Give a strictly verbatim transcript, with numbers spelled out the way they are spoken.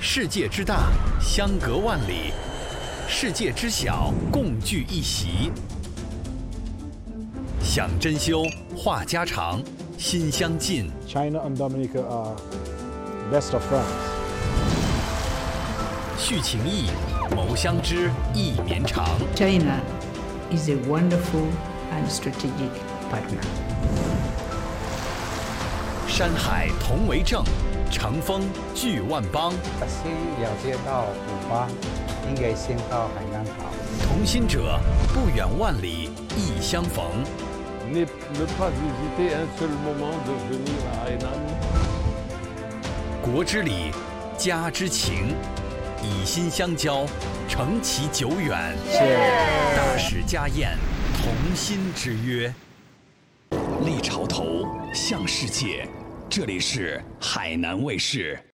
世界之大，相隔万里；世界之小，共聚一席。想珍馐，话家常，心相近。 China and Dominica are best of friends. 续情谊，谋相知，意绵长。 China is a wonderful and strategic partner. 山海同为证，乘风聚万邦。 先了解到古巴，应该先到海南岛。 同心者，不远万里，亦相逢。 Ne, ne pas hésiter un seul moment de venir à Hainan. 国之礼，家之情，以心相交，承其久远。大使家宴，同心之约。立潮头，向世界。这里是海南卫视。